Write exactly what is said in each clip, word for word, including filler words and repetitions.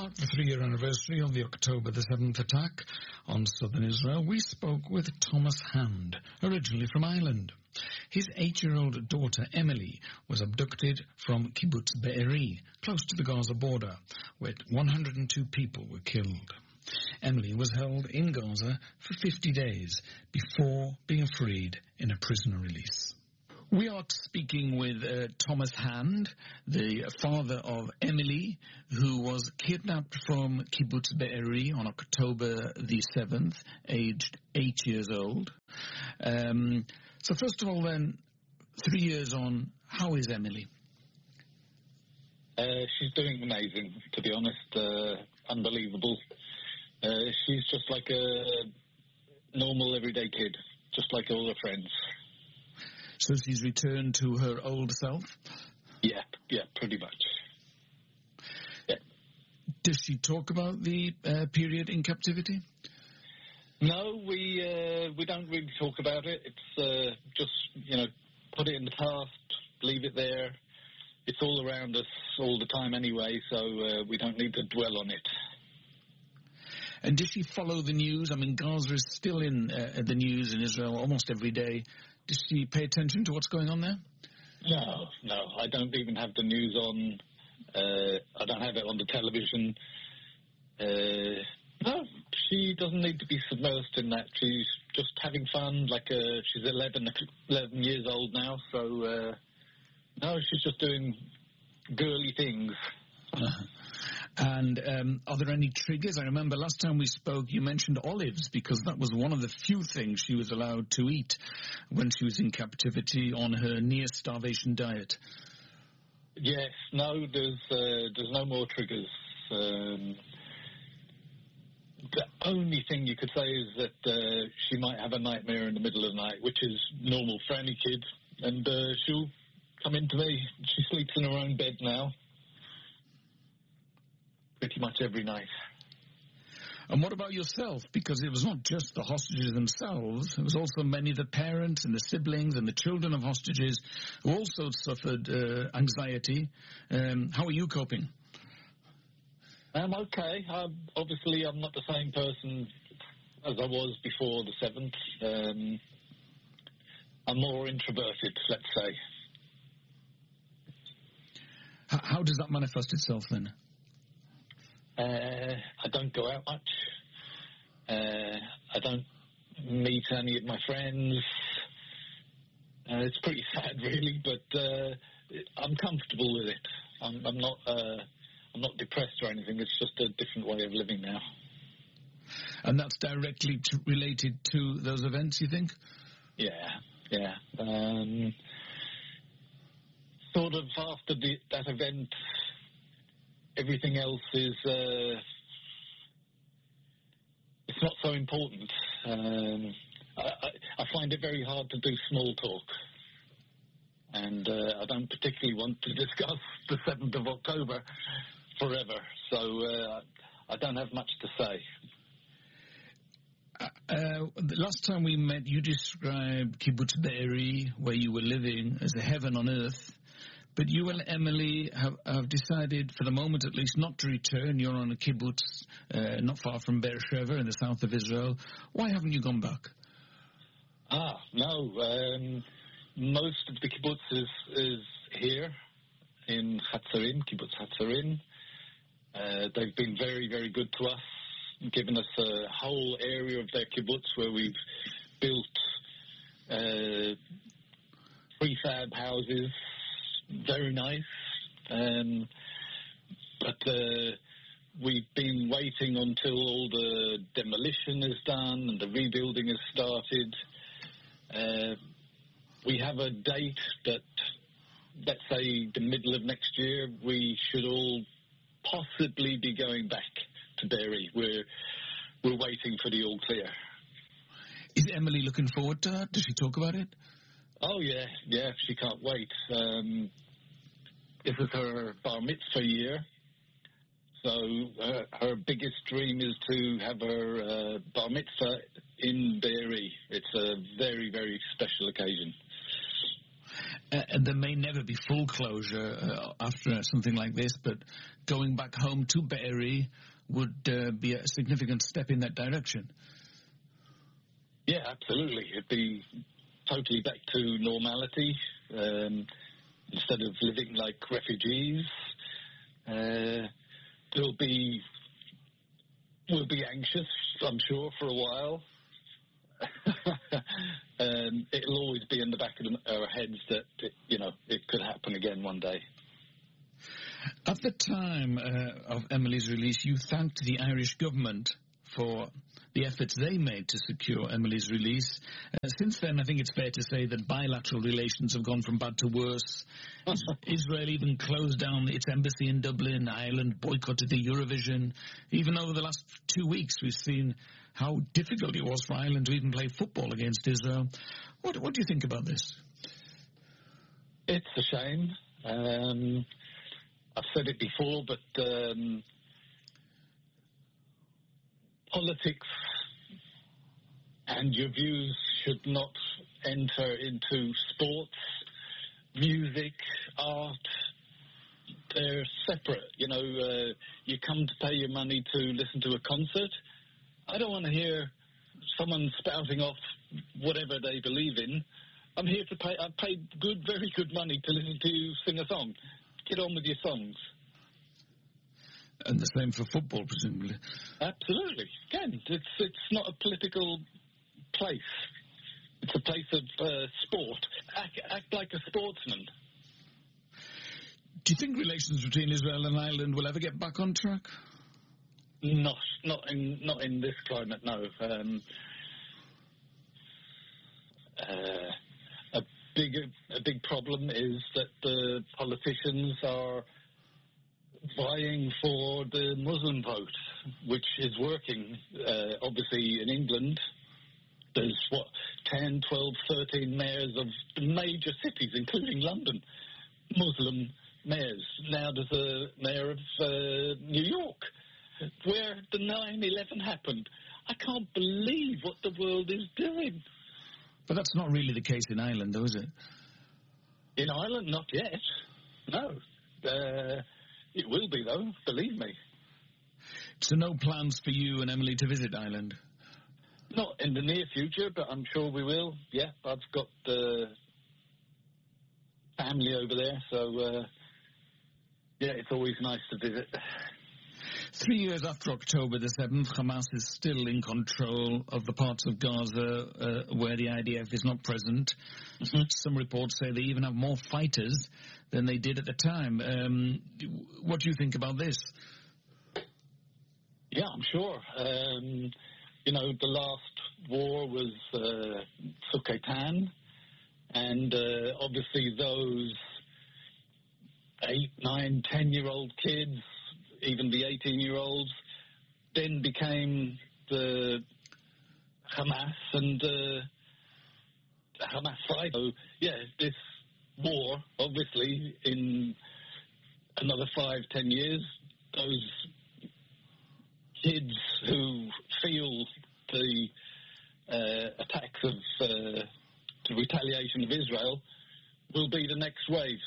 mark the three-year anniversary of the October the seventh attack on southern Israel, we spoke with Thomas Hand, originally from Ireland. His eight-year-old daughter, Emily, was abducted from Kibbutz Be'eri, close to the Gaza border, where one hundred two people were killed. Emily was held in Gaza for fifty days before being freed in a prisoner release. We are speaking with uh, Thomas Hand, the father of Emily, who was kidnapped from Kibbutz Be'eri on October the seventh, aged eight years old. Um, so first of all then, three years on, how is Emily? Uh, she's doing amazing, to be honest, uh, unbelievable. Uh, she's just like a normal everyday kid, just like all her friends. So she's returned to her old self? Yeah, yeah, pretty much. Yeah. Does she talk about the uh, period in captivity? No, we uh, we don't really talk about it. It's uh, just, you know, put it in the past, leave it there. It's all around us all the time anyway, so uh, we don't need to dwell on it. And does she follow the news? I mean, Gaza is still in uh, the news in Israel almost every day. Does she pay attention to what's going on there? No, no. I don't even have the news on. Uh, I don't have it on the television. Uh, no, she doesn't need to be submersed in that. She's just having fun. Like uh, she's eleven, eleven years old now, so uh, no, she's just doing girly things. Uh-huh. And um, are there any triggers? I remember last time we spoke, you mentioned olives, because that was one of the few things she was allowed to eat when she was in captivity on her near-starvation diet. Yes, no, there's uh, there's no more triggers. Um, the only thing you could say is that uh, she might have a nightmare in the middle of the night, which is normal for any kid, and uh, she'll come into me. She sleeps in her own bed now. Pretty much every night. And what about yourself? Because it was not just the hostages themselves, it was also many of the parents and the siblings and the children of hostages who also suffered uh, anxiety. Um, how are you coping? I'm okay. I'm, obviously, I'm not the same person as I was before the seventh. Um, I'm more introverted, let's say. H- how does that manifest itself then? Uh, I don't go out much. Uh, I don't meet any of my friends. Uh, it's pretty sad, really, but uh, I'm comfortable with it. I'm, I'm not. Uh, I'm not depressed or anything. It's just a different way of living now. And that's directly t- related to those events, you think? Yeah, yeah. Um, sort of after the, that event. Everything else is, uh, it's not so important. Um, I, I, I find it very hard to do small talk. And uh, I don't particularly want to discuss the seventh of October forever. So uh, I don't have much to say. Uh, uh, the last time we met, you described Kibbutz Be'eri, where you were living, as a heaven on earth. But you and Emily have, have decided, for the moment at least, not to return. You're on a kibbutz uh, not far from Beersheba in the south of Israel. Why haven't you gone back? Ah, no. Um, most of the kibbutz is, is here in Hatzarin, Kibbutz Hatzarin. Uh, they've been very, very good to us, given us a whole area of their kibbutz where we've built uh, prefab houses. Very nice, um, but uh, we've been waiting until all the demolition is done and the rebuilding has started. Uh, we have a date that, let's say, the middle of next year, we should all possibly be going back to Be'eri. We're we're waiting for the all clear. Is Emily looking forward to that? Does she talk about it? Oh, yeah, yeah, she can't wait. Um, this is her bar mitzvah year, so her, her biggest dream is to have her uh, bar mitzvah in Be'eri. It's a very, very special occasion. Uh, there may never be full closure uh, after something like this, but going back home to Be'eri would uh, be a significant step in that direction. Yeah, absolutely. It'd be totally back to normality. Um, instead of living like refugees, uh, there'll be, we'll be anxious, I'm sure, for a while. um, it'll always be in the back of the, our heads that, it, you know, it could happen again one day. At the time uh, of Emily's release, you thanked the Irish government for the efforts they made to secure Emily's release. Uh, since then, I think it's fair to say that bilateral relations have gone from bad to worse. Israel even closed down its embassy in Dublin. Ireland boycotted the Eurovision. Even over the last two weeks, we've seen how difficult it was for Ireland to even play football against Israel. What, what do you think about this? It's a shame. Um, I've said it before, but um, politics and your views should not enter into sports, music, art. They're separate. You know, uh, you come to pay your money to listen to a concert. I don't want to hear someone spouting off whatever they believe in. I'm here to pay. I paid good, very good money to listen to you sing a song. Get on with your songs. And the same for football, presumably. Absolutely. Again, it's it's not a political place. It's a place of uh, sport. Act, act like a sportsman. Do you think relations between Israel and Ireland will ever get back on track? Not, not in, not in this climate. No. Um, uh, a big, a big problem is that the politicians are vying for the Muslim vote, which is working. Uh, obviously, in England, there's, what, ten, twelve, thirteen mayors of major cities, including London, Muslim mayors. Now there's a mayor of uh, New York, where the nine eleven happened. I can't believe what the world is doing. But that's not really the case in Ireland, though, is it? In Ireland, not yet. No. Uh, it will be, though, believe me. So no plans for you and Emily to visit Ireland? Not in the near future, but I'm sure we will. Yeah, I've got uh, family over there, so, uh, yeah, it's always nice to visit. Three years after October the seventh, Hamas is still in control of the parts of Gaza uh, where the I D F is not present. Mm-hmm. Some reports say they even have more fighters than they did at the time. Um, what do you think about this? Yeah, I'm sure. Um, you know, the last war was uh, Tzuk Eitan, and uh, obviously those eight, nine, ten-year-old kids, even the eighteen-year-olds, then became the Hamas and uh, Hamas fight. So, yeah, this war, obviously, in another five, ten years, those kids who feel the uh, attacks of uh, the retaliation of Israel will be the next wave.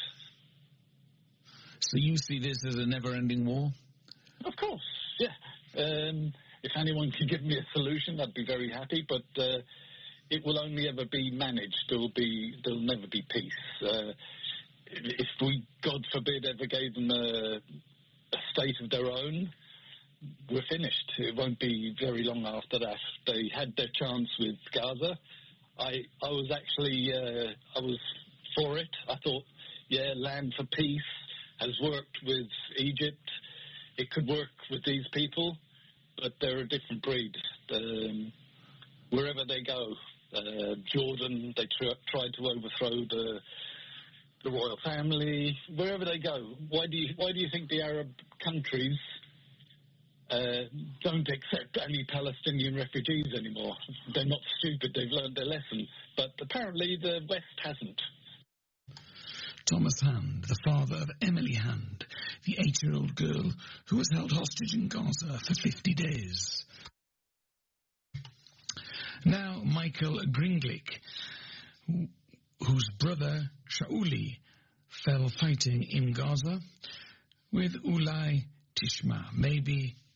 So you see this as a never-ending war? Of course, yeah. Um, if anyone can give me a solution, I'd be very happy, but uh, it will only ever be managed. There will be, there'll never be peace. Uh, if we, God forbid, ever gave them a, a state of their own, we're finished. It won't be very long after that. They had their chance with Gaza. I, I was actually, uh, I was for it. I thought, yeah, land for peace has worked with Egypt. It could work with these people, but they're a different breed. Um, wherever they go, uh, Jordan, they tr- tried to overthrow the the royal family. Wherever they go, why do you why do you think the Arab countries uh, don't accept any Palestinian refugees anymore? They're not stupid. They've learned their lesson, but apparently the West hasn't. Thomas Hand, the father of Emily Hand, the eight-year-old girl who was held hostage in Gaza for fifty days. Now, Michael Gringlick. whose brother Shauli fell fighting in Gaza, with Ulai Tishma. Maybe